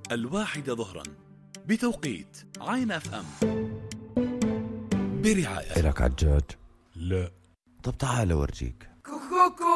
1 ظهرا بتوقيت عين اف ام برعاية. إلك عجاج؟ لا. طب تعال أورجيك.